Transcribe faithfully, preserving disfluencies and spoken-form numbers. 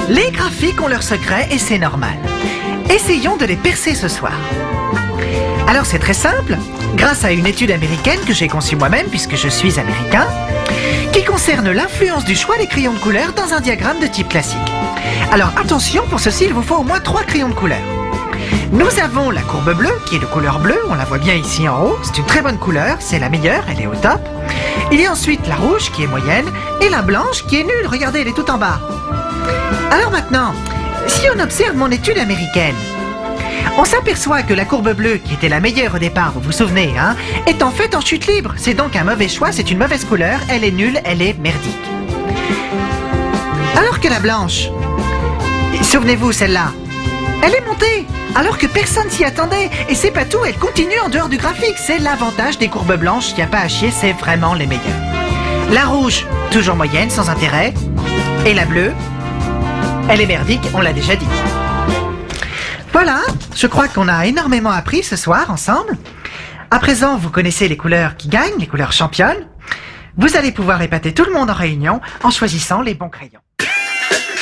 Les graphiques ont leurs secrets et c'est normal. Essayons de les percer ce soir. Alors c'est très simple, grâce à une étude américaine que j'ai conçue moi-même puisque je suis américain, qui concerne l'influence du choix des crayons de couleur dans un diagramme de type classique. Alors attention, pour ceci il vous faut au moins trois crayons de couleur. Nous avons la courbe bleue qui est de couleur bleue, on la voit bien ici en haut, c'est une très bonne couleur, c'est la meilleure, elle est au top. Il y a ensuite la rouge qui est moyenne et la blanche qui est nulle, regardez elle est tout en bas. Alors maintenant, si on observe mon étude américaine, on s'aperçoit que la courbe bleue, qui était la meilleure au départ, vous vous souvenez, hein, est en fait en chute libre. C'est donc un mauvais choix, c'est une mauvaise couleur, elle est nulle, elle est merdique. Alors que la blanche, souvenez-vous celle-là, elle est montée, alors que personne s'y attendait. Et c'est pas tout, elle continue en dehors du graphique. C'est l'avantage des courbes blanches, il n'y a pas à chier, c'est vraiment les meilleures. La rouge, toujours moyenne, sans intérêt. Et la bleue, elle est merdique, on l'a déjà dit. Voilà, je crois qu'on a énormément appris ce soir ensemble. À présent, vous connaissez les couleurs qui gagnent, les couleurs championnes. Vous allez pouvoir épater tout le monde en réunion en choisissant les bons crayons.